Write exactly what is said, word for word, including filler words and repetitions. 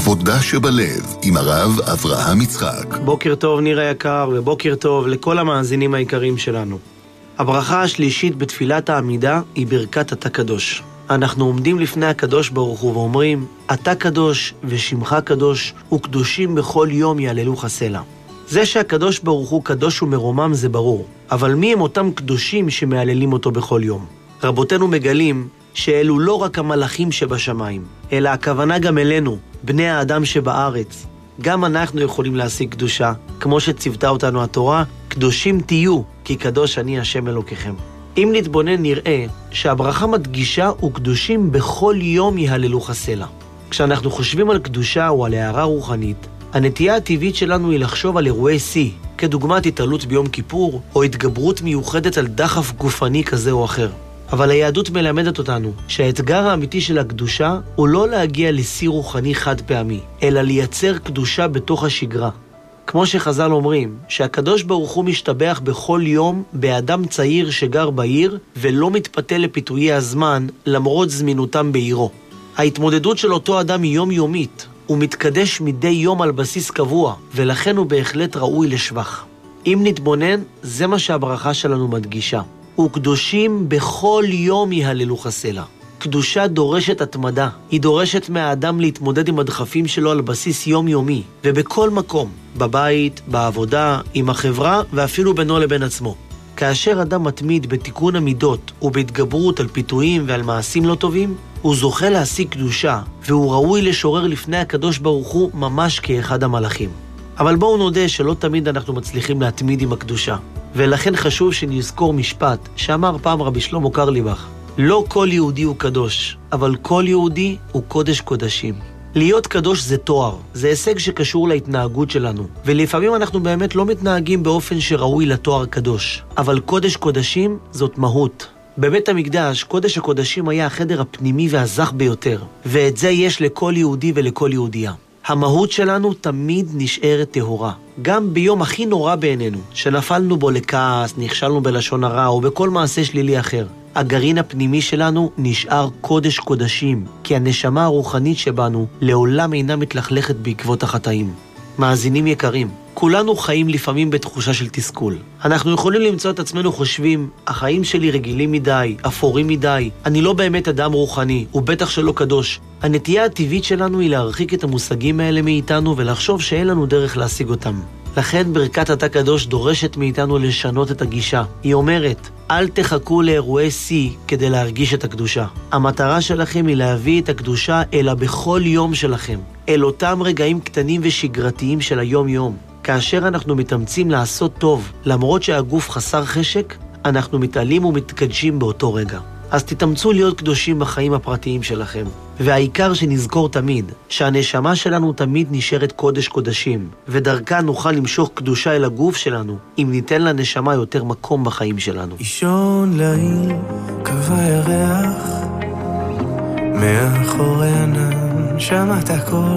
עבודה שבלב עם הרב אברהם יצחק. בוקר טוב ניר היקר, ובוקר טוב לכל המאזינים היקרים שלנו. הברכה השלישית בתפילת העמידה היא ברכת אתה קדוש. אנחנו עומדים לפני הקדוש ברוך הוא ואומרים, אתה קדוש ושמך קדוש וקדושים בכל יום יעללוך סלע. זה שהקדוש ברוך הוא קדוש ומרומם זה ברור, אבל מי הם אותם קדושים שמעללים אותו בכל יום? רבותינו מגלים שאלו לא רק המלאכים שבשמיים, אלא הכוונה גם אלינו, בני האדם שבארץ. גם אנחנו יכולים להשיג קדושה, כמו שציוותה אותנו התורה, קדושים תהיו, כי קדוש אני השם אלוקיכם. אם נתבונן נראה שהברכה מדגישה וקדושים בכל יום יהללוך סלע. כשאנחנו חושבים על קדושה או על הערה רוחנית, הנטייה הטבעית שלנו היא לחשוב על אירועי שיא, כדוגמת התעלות ביום כיפור, או התגברות מיוחדת על דחף גופני כזה או אחר. אבל היהדות מלמדת אותנו שהאתגר האמיתי של הקדושה הוא לא להגיע לשיא רוחני חד פעמי, אלא לייצר קדושה בתוך השגרה. כמו שחז"ל אומרים, שהקדוש ברוך הוא משתבח בכל יום באדם צעיר שגר בעיר, ולא מתפתה לפיתויי הזמן למרות זמינותם בעירו. ההתמודדות של אותו אדם היא יומיומית, הוא מתקדש מדי יום על בסיס קבוע, ולכן הוא בהחלט ראוי לשבח. אם נתבונן, זה מה שהברכה שלנו מדגישה. וקדושים בכל יום יהללוך סלע. קדושה דורשת התמדה. היא דורשת מהאדם להתמודד עם הדחפים שלו על בסיס יומיומי, ובכל מקום, בבית, בעבודה, עם החברה ואפילו בינו לבין עצמו. כאשר אדם מתמיד בתיקון המידות ובהתגברות על פיתויים ועל מעשים לא טובים, הוא זוכה להשיג קדושה, והוא ראוי לשורר לפני הקדוש ברוך הוא ממש כאחד המלאכים. אבל בואו נודה שלא תמיד אנחנו מצליחים להתמיד עם הקדושה. ולכן חשוב שנזכור משפט שאמר פעם רבי שלמה קרליבך, לא כל יהודי הוא קדוש, אבל כל יהודי הוא קודש קודשים. להיות קדוש זה תואר, זה הישג שקשור להתנהגות שלנו, ולפעמים אנחנו באמת לא מתנהגים באופן שראוי לתואר קדוש, אבל קודש קודשים זאת מהות. בבית המקדש, קודש הקודשים היה החדר הפנימי והזך ביותר, ואת זה יש לכל יהודי ולכל יהודייה. המהות שלנו תמיד נשארת טהורה. גם ביום הכי נורא בעינינו, שנפלנו בו לכעס, נכשלנו בלשון הרע או בכל מעשה שלילי אחר, הגרעין הפנימי שלנו נשאר קודש קודשים, כי הנשמה הרוחנית שבנו לעולם אינה מתלכלכת בעקבות החטאים. מאזינים יקרים, כולנו חיים לפעמים בתחושה של תסכול. אנחנו יכולים למצוא את עצמנו חושבים, החיים שלי רגילים מדי, אפורים מדי, אני לא באמת אדם רוחני, ובטח שלא קדוש. הנטייה הטבעית שלנו היא להרחיק את המושגים האלה מאיתנו ולחשוב שאין לנו דרך להשיג אותם. לכן ברכת אתה קדוש דורשת מאיתנו לשנות את הגישה. היא אומרת, אל תחכו לאירועי שיא כדי להרגיש את הקדושה. המטרה שלכם היא להביא את הקדושה אלא בכל יום שלכם, אל אותם רגעים קטנים ושגרתיים של היום יום. כאשר אנחנו מתאמצים לעשות טוב, למרות שהגוף חסר חשק, אנחנו מתעלים ומתקדשים באותו רגע. אז תתאמצו להיות קדושים בחיים הפרטיים שלכם. והעיקר שנזכור תמיד, שהנשמה שלנו תמיד נשארת קודש קודשים, ודרכה נוכל למשוך קדושה אל הגוף שלנו, אם ניתן לנשמה יותר מקום בחיים שלנו. אישון ליל, קבע ירח, מאחורי ענן, שמעת הכל.